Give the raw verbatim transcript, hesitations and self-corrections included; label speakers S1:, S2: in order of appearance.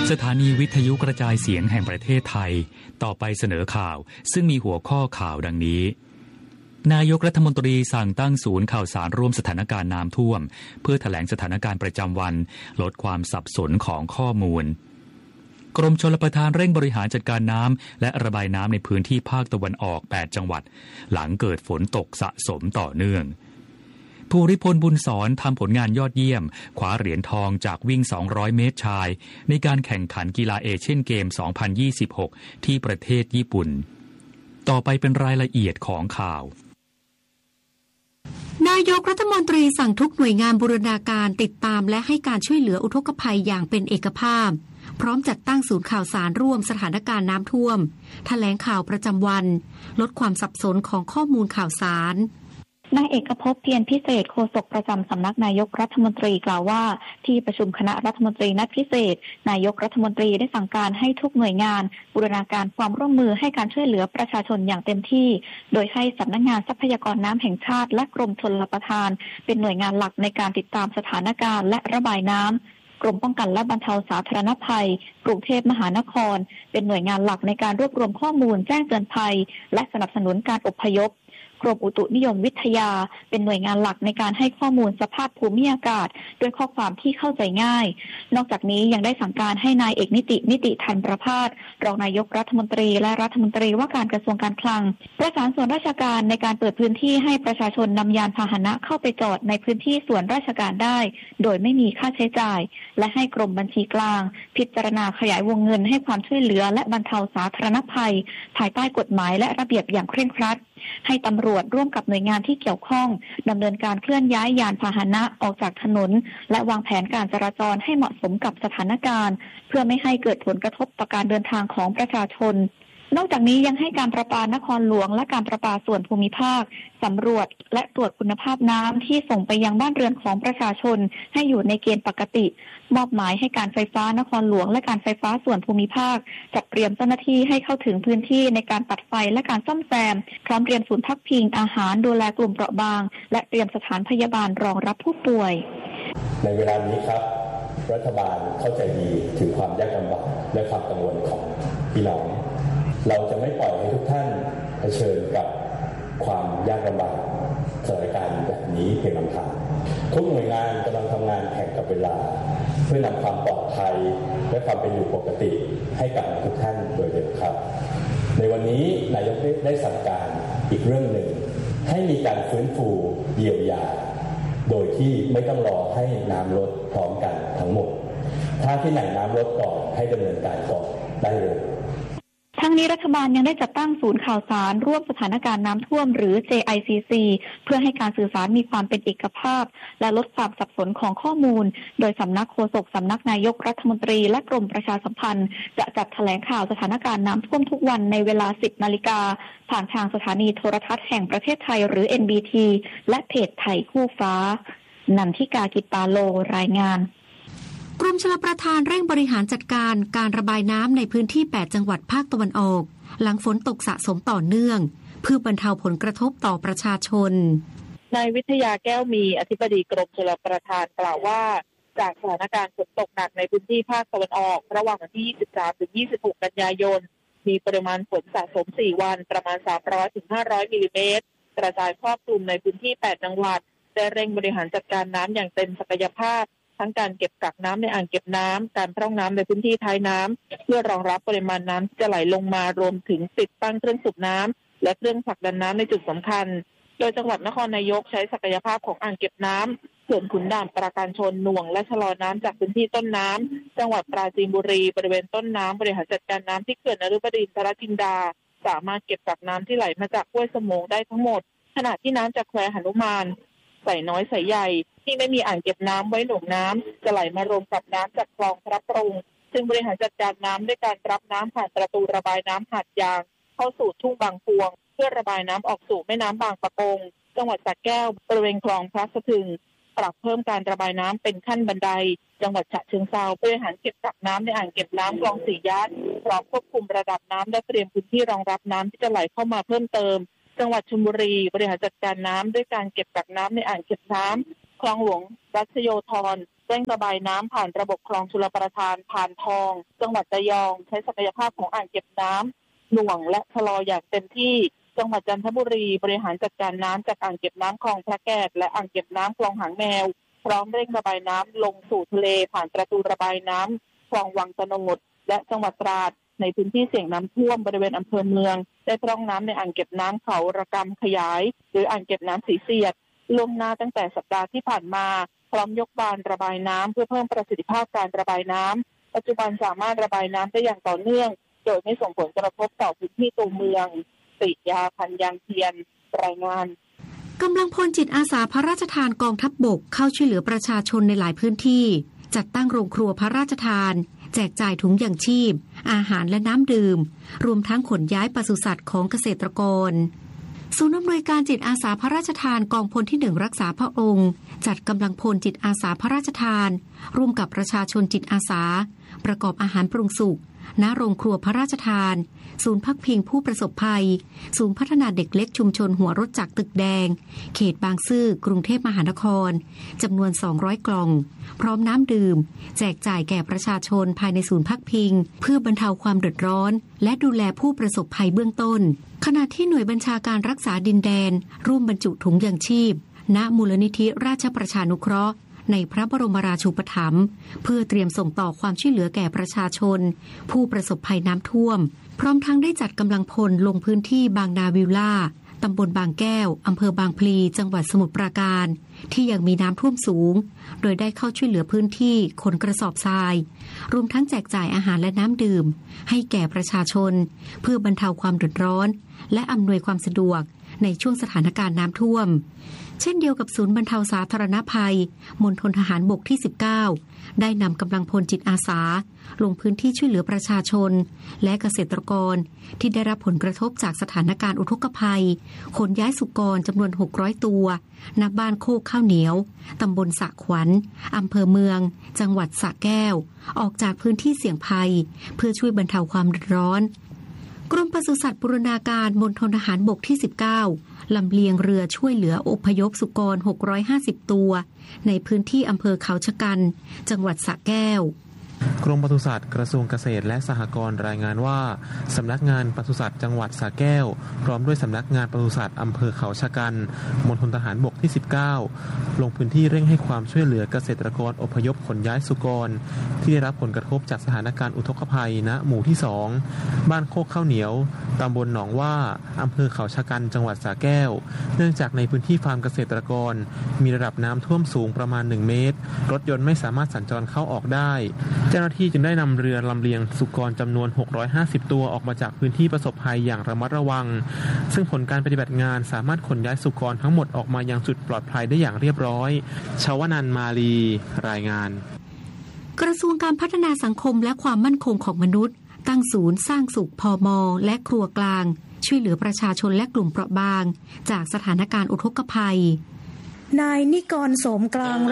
S1: สถานีวิทยุกระจายเสียงแห่งประเทศไทยต่อไปเสนอข่าวซึ่งมีหัวข้อข่าวดังนี้นายกรัฐมนตรีสั่งตั้งศูนย์ข่าวสารร่วมสถานการณ์น้ำท่วมเพื่อแถลงสถานการณ์ประจำวันลดความสับสนของข้อมูลกรมชลประทานเร่งบริหารจัดการน้ำและระบายน้ำในพื้นที่ภาคตะวันออกแปดจังหวัดหลังเกิดฝนตกสะสมต่อเนื่องภูริพลบุญสอนทำผลงานยอดเยี่ยมคว้าเหรียญทองจากวิ่งสองร้อยเมตรชายในการแข่งขันกีฬาเอเชียนเกมสองพันยี่สิบหกที่ประเทศญี่ปุ่นต่อไปเป็นรายละเอียดของข่าวน
S2: ายกรัฐมนตรีสั่งทุกหน่วยงานบูรณาการติดตามและให้การช่วยเหลืออุทกภัยอย่างเป็นเอกภาพพร้อมจัดตั้งศูนย์ข่าวสารร่วมสถานการณ์น้ำท่วมแถลงข่าวประจำวันลดความสับสนของข้อมูลข่าวสาร
S3: นายเอกภพเพียรพิเศษโฆษกประจำสำนักนายกรัฐมนตรีกล่าวว่าที่ประชุมคณะรัฐมนตรีนัดพิเศษนายกรัฐมนตรีได้สั่งการให้ทุกหน่วยงานบูรณาการความร่วมมือให้การช่วยเหลือประชาชนอย่างเต็มที่โดยให้สำนักงานทรัพยากรน้ำแห่งชาติและกรมชลประทานเป็นหน่วยงานหลักในการติดตามสถานการณ์และระบายน้ำกรมป้องกันและบรรเทาสาธารณภัยกรุงเทพมหานครเป็นหน่วยงานหลักในการรวบรวมข้อมูลแจ้งเตือนภัยและสนับสนุนการอพยพกรมอุตุนิยมวิทยาเป็นหน่วยงานหลักในการให้ข้อมูลสภาพภูมิอากาศด้วยข้อความที่เข้าใจง่ายนอกจากนี้ยังได้สั่งการให้นายเอกนิตินิติธันประภาสรองนายกรัฐมนตรีและรัฐมนตรีว่าการกระทรวงการคลังประสานส่วนราชการในการเปิดพื้นที่ให้ประชาชนนำยานพาหนะเข้าไปจอดในพื้นที่ส่วนราชการได้โดยไม่มีค่าใช้จ่ายและให้กรมบัญชีกลางพิจารณาขยายวงเงินให้ความช่วยเหลือและบรรเทาสาธารณภัยภายใต้กฎหมายและระเบียบอย่างเคร่งครัดให้ตำรวจร่วมกับหน่วยงานที่เกี่ยวข้องดำเนินการเคลื่อนย้ายยานพาหนะออกจากถนนและวางแผนการจราจรให้เหมาะสมกับสถานการณ์เพื่อไม่ให้เกิดผลกระทบต่อการเดินทางของประชาชนนอกจากนี้ยังให้การประปานครหลวงและการประปาส่วนภูมิภาคสำรวจและตรวจคุณภาพน้ำที่ส่งไปยังบ้านเรือนของประชาชนให้อยู่ในเกณฑ์ปกติมอบหมายให้การไฟฟ้านครหลวงและการไฟฟ้าส่วนภูมิภาคจัดเตรียมเจ้าหน้าที่ให้เข้าถึงพื้นที่ในการตัดไฟและการซ่อมแซมพร้อมเตรียมศูนย์พักพิงอาหารดูแลกลุ่มเปราะบางและเตรียมสถานพยาบาลรองรับผู้ป่วย
S4: ในเวลานี้ครับรัฐบาลเข้าใจดีถึงความยากลำบากและความกังวลของพี่น้องเราจะไม่ปล่อยให้ทุกท่านเผชิญกับความยากลำบากสถานการณ์แบบนี้เพียงลำพังทุกหน่วยงานกำลังทำงานแข่งกับเวลาเพื่อนำความปลอดภัยและความเป็นอยู่ปกติให้กับทุกท่านโดยเร็วครับในวันนี้นายกได้สั่งการอีกเรื่องหนึ่งให้มีการฟื้นฟูเยียวยาโดยที่ไม่ต้องรอให้น้ำลดพร้อมกันทั้งหมดถ้าที่ไหนน้ำลดก่อนให้ดำเนินการก่อนได้เลย
S3: ทั้งนี้รัฐบาลยังได้จัดตั้งศูนย์ข่าวสารร่วมสถานการณ์น้ำท่วมหรือ เจ ไอ ซี ซี เพื่อให้การสื่อสารมีความเป็นเอกภาพและลดความสับสนของข้อมูลโดยสำนักโฆษกสำนักนายกรัฐมนตรีและกรมประชาสัมพันธ์จะจัดแถลงข่าวสถานการณ์น้ำท่วมทุกวันในเวลา สิบนาฬิกาผ่านทางสถานีโทรทัศน์แห่งประเทศไทยหรือ เอ็น บี ที และเพจไทยคู่ฟ้านันทิกากิปาโลรายงาน
S2: กรมชลประทานเร่งบริหารจัดการการระบายน้ำในพื้นที่แปดจังหวัดภาคตะวันออกหลังฝนตกสะสมต่อเนื่องเพื่อบรรเทาผลกระทบต่อประชาชน
S5: นายวิทยาแก้วมีอธิบดีกรมชลประทานกล่าวว่าจากสถานการณ์ฝนตกหนักในพื้นที่ภาคตะวันออกระหว่างวันที่ยี่สิบสามถึงยี่สิบหกกันยายนมีปริมาณฝนสะสมสี่วันประมาณสามร้อยถึงห้าร้อยมิลลิเมตรกระจายครอบคลุมในพื้นที่แปดจังหวัดได้เร่งบริหารจัดการน้ำอย่างเต็มศักยภาพทั้งการเก็บกักน้ำในอ่างเก็บน้ำการพร่องน้ำในพื้นที่ท้ายน้ำเพื่อรองรับปริมาณน้ำที่จะไหลลงมารวมถึงติดตั้งเครื่องสูบน้ำและเครื่องผลักดันน้ำในจุดสำคัญโดยจังหวัดนครนายกใช้ศักยภาพของอ่างเก็บน้ำเขื่อนขุนด่านปราการชนหน่วงและชะลอน้ำจากพื้นที่ต้นน้ำจังหวัดปราจีนบุรีบริเวณต้นน้ำบริหารจัดการน้ำที่เขื่อนนฤบดินทรจินดาสามารถเก็บกักน้ำที่ไหลมาจากห้วยสมงได้ทั้งหมดขณะที่น้ำจากแควหนุมานใส่น้อยใส่ใหญ่ที่ไม่มีอ่างเก็บน้ำไว้หน่วงน้ำจะไหลมารวมกับน้ำจากคลองพระปรุงซึ่งบริหารจัดการน้ำด้วยการรับน้ำผ่านประตูระบายน้ำหาดยางเข้าสู่ทุ่งบางพวงเพื่อระบายน้ำออกสู่แม่น้ำบางปะกงจังหวัดสระแก้วบริเวณคลองพระสะทึงปรับเพิ่มการระบายน้ำเป็นขั้นบันไดจังหวัดฉะเชิงเทราบริหารเก็บกักน้ำในอ่างเก็บน้ำคลองสี่ย่านพร้อมควบคุมระดับน้ำและเตรียมพื้นที่รองรับน้ำที่จะไหลเข้ามาเพิ่มเติมจังหวัดชลบุรีบริหารจัดการน้ำด้วยการเก็บกักน้ำในอ่างเก็บน้ำคลองหลวงรัชโยธรเร่งระบายน้ำผ่านระบบคลองชลประทานผ่านทองจังหวัดระยองใช้ศักยภาพของอ่างเก็บน้ำหน่วงและชะลออย่างเต็มที่จังหวัดจันทบุรีบริหารจัดการน้ำจากอ่างเก็บน้ำคลองพระแก้วและอ่างเก็บน้ำคลองหางแมวพร้อมเร่งระบายน้ำลงสู่ทะเลผ่านประตูระบายน้ำคลองวังตะโนดและจังหวัดตราดในพื้นที่เสี่ยงน้ำท่วมบริเวณอำเภอเมืองได้พร่องน้ำในอ่างเก็บน้ำเขาระกำขยายหรืออ่างเก็บน้ำสีเสียดล่วงหน้าตั้งแต่สัปดาห์ที่ผ่านมาพร้อมยกบานระบายน้ำเพื่อเพิ่มประสิทธิภาพการระบายน้ำปัจจุบันสามารถระบายน้ำได้อย่างต่อเนื่องโดยไม่ส่งผลกระทบต่อพื้นที่ตัวเมืองปิยาพันยางเทียนรายงาน
S2: กำลังพลจิตอาสาพระราชทานกองทัพบกเข้าช่วยเหลือประชาชนในหลายพื้นที่จัดตั้งโรงครัวพระราชทานแจกจ่ายถุงยางชีพอาหารและน้ำดื่มรวมทั้งขนย้ายปศุสัตว์ของเกษตรกรศูนย์อำนวยการจิตอาสาพระราชทานกองพลที่หนึ่งรักษาพระองค์จัดกำลังพลจิตอาสาพระราชทานร่วมกับประชาชนจิตอาสาประกอบอาหารปรุงสุกณโรงครัวพระราชทานศูนย์พักพิงผู้ประสบภัยศูนย์พัฒนาเด็กเล็กชุมชนหัวรถจักรตึกแดงเขตบางซื่อกรุงเทพมหานครจำนวนสองร้อยกล่องพร้อมน้ำดื่มแจกจ่ายแก่ประชาชนภายในศูนย์พักพิงเพื่อบรรเทาความเดือดร้อนและดูแลผู้ประสบภัยเบื้องต้นขณะที่หน่วยบัญชาการรักษาดินแดนร่วมบรรจุถุงยางชีพณมูลนิธิราชประชานุเคราะห์ในพระบรมราชูปถัมภ์เพื่อเตรียมส่งต่อความช่วยเหลือแก่ประชาชนผู้ประสบภัยน้ำท่วมพร้อมทั้งได้จัดกำลังพลลงพื้นที่บางนาวิลล่าตำบลบางแก้วอำเภอบางพลีจังหวัดสมุทรปราการที่ยังมีน้ำท่วมสูงโดยได้เข้าช่วยเหลือพื้นที่ขนกระสอบทรายรวมทั้งแจกจ่ายอาหารและน้ำดื่มให้แก่ประชาชนเพื่อบรรเทาความเดือดร้อนและอำนวยความสะดวกในช่วงสถานการณ์น้ำท่วมเช่นเดียวกับศูนย์บรรเทาสาธารณภัยมณฑลทหารบกที่สิบเก้าได้นำกำลังพลจิตอาสาลงพื้นที่ช่วยเหลือประชาชนและเกษตรกรที่ได้รับผลกระทบจากสถานการณ์อุทกภัยขนย้ายสุกรจำนวนหกร้อยตัวณบ้านโคกข้าวเหนียวตำบลสะขวัญอำเภอเมืองจังหวัดสระแก้วออกจากพื้นที่เสี่ยงภัยเพื่อช่วยบรรเทาความเดือดร้อนกรมปศุสัตว์บูรณาการมณฑลทหารบกที่สิบเก้าลำเลียงเรือช่วยเหลืออพยพสุกรหกร้อยห้าสิบตัวในพื้นที่อำเภอเขาชะกันจังหวัดสระแก้ว
S6: กรมปศุสัตว์กระทรวงเกษตรและสหกรณ์รายงานว่าสำนักงานปศุสัตว์จังหวัดสระแก้วพร้อมด้วยสำนักงานปศุสัตว์อำเภอเขาชะกันมณฑลทหารบกที่สิบเก้าลงพื้นที่เร่งให้ความช่วยเหลือเกษตรกรอพยพขนย้ายสุกรที่ได้รับผลกระทบจากสถานการณ์อุทกภัยณหมู่ที่สองบ้านโคกข้าวเหนียวตำบลหนองว่าอำเภอเขาชะกันจังหวัดสระแก้วเนื่องจากในพื้นที่ฟาร์มเกษตรกรมีระดับน้ำท่วมสูงประมาณหนึ่งเมตรรถยนต์ไม่สามารถสัญจรเข้าออกได้เจ้าหน้าที่จึงได้นำเรือลำเลียงสุกรจำนวนหกร้อยห้าสิบตัวออกมาจากพื้นที่ประสบภัยอย่างระมัดระวังซึ่งผลการปฏิบัติงานสามารถขนย้ายสุกรทั้งหมดออกมายังจุดปลอดภัยได้อย่างเรียบร้อยชวนันท์มาลีรายงาน
S2: กระทรวงการพัฒนาสังคมและความมั่นคงของมนุษย์ตั้งศูนย์สร้างสุขพม.และครัวกลางช่วยเหลือประชาชนและกลุ่มเปราะบางจากสถานการณ์อุทกภัย
S7: นายนิกรโสมกลาง